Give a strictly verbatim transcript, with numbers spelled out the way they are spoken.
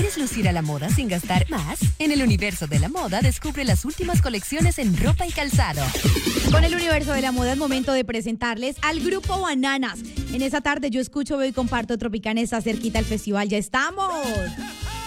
¿Quieres lucir a la moda sin gastar más? En el universo de la moda descubre las últimas colecciones en ropa y calzado. Con el universo de la moda es momento de presentarles al Grupo Bananas. En esa tarde yo escucho, veo y comparto Tropicana, está cerquita al festival. ¡Ya estamos!